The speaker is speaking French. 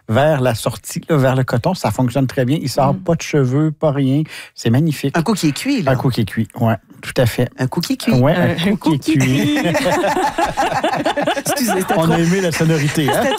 vers la sortie, là, vers le coton. Ça fonctionne très bien. Il sort pas de cheveux, pas rien. C'est magnifique. Un cookie cuit, là. Un cookie cuit, oui, tout à fait. Un cookie cuit. Oui, un cookie cuit. Excusez, c'était On trop... a aimé la sonorité. Hein? C'était